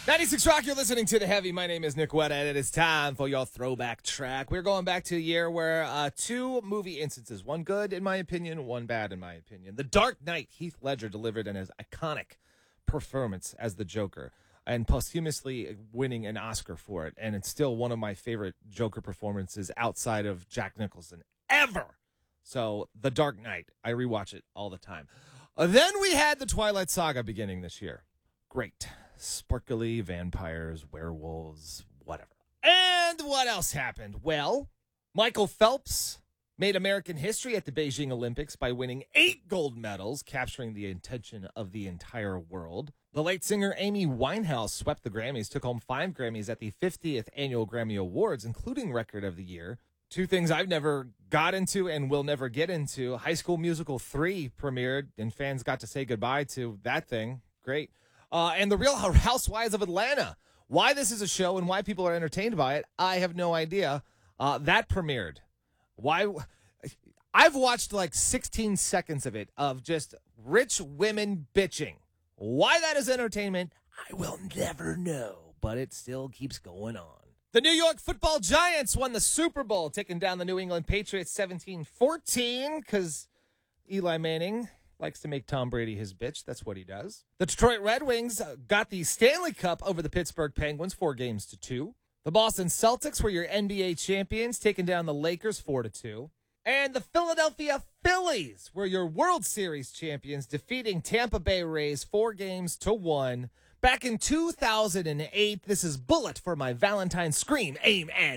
96 Rock, you're listening to The Heavy. My name is Nick Wetta, and it is time for your throwback track. We're going back to a year where two movie instances, one good in my opinion, one bad in my opinion. The Dark Knight, Heath Ledger delivered an iconic performance as the Joker and posthumously winning an Oscar for it. And it's still one of my favorite Joker performances outside of Jack Nicholson ever. So The Dark Knight, I rewatch it all the time. Then we had the Twilight Saga beginning this year. Great. Sparkly vampires, werewolves, whatever. And what else happened? Well, Michael Phelps made American history at the Beijing Olympics by winning 8 gold medals, capturing the attention of the entire world. The late singer Amy Winehouse swept the Grammys, took home 5 Grammys at the 50th Annual Grammy Awards, including Record of the Year. 2 things I've never got into and will never get into. High School Musical 3 premiered, and fans got to say goodbye to that thing. Great. And The Real Housewives of Atlanta. Why this is a show and why people are entertained by it, I have no idea. That premiered. Why? I've watched like 16 seconds of it, of just rich women bitching. Why that is entertainment, I will never know, but it still keeps going on. The New York Football Giants won the Super Bowl, taking down the New England Patriots 17-14, because Eli Manning likes to make Tom Brady his bitch. That's what he does. The Detroit Red Wings got the Stanley Cup over the Pittsburgh Penguins 4-2. The Boston Celtics were your NBA champions, taking down the Lakers 4-2. And the Philadelphia Phillies were your World Series champions, defeating Tampa Bay Rays 4-1. Back in 2008, this is Bullet for My Valentine. Scream, aim, and